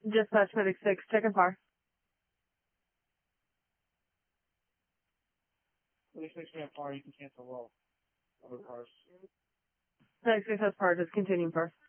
Dispatch Medic 6, checking far. Medic 6, we have far, you can cancel well. Other cars. Medic 6 has far, just continuing far.